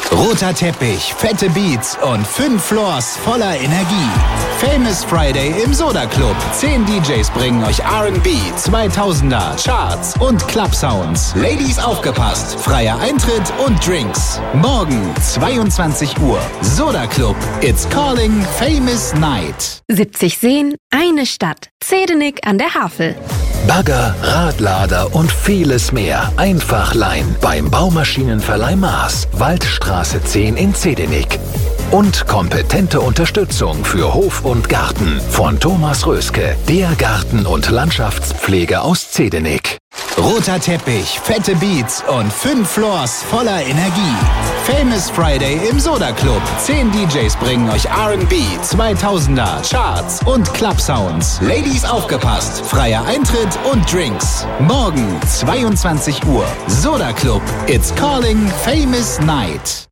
Roter Teppich, fette Beats und 5 Floors voller Energie. Famous Friday im Soda Club. 10 DJs bringen euch R&B, 2000er, Charts und Club Sounds. Ladies aufgepasst, freier Eintritt und Drinks. Morgen 22 Uhr. Soda Club. It's calling Famous Night. 70 Seen, eine Stadt. Zedenik an der Havel. Bagger, Radlader und vieles mehr. Einfach leihen beim Baumaschinenverleih Maas. Waldstraße 10 in Zedenik. Und kompetente Unterstützung für Hof und Garten von Thomas Röske, der Garten- und Landschaftspfleger aus Zedenik. Roter Teppich, fette Beats und 5 Floors voller Energie. Famous Friday im Soda Club. 10 DJs bringen euch R&B, 2000er, Charts und Club Sounds. Ladies aufgepasst, freier Eintritt und Drinks. Morgen 22 Uhr. Soda Club. It's calling Famous Night.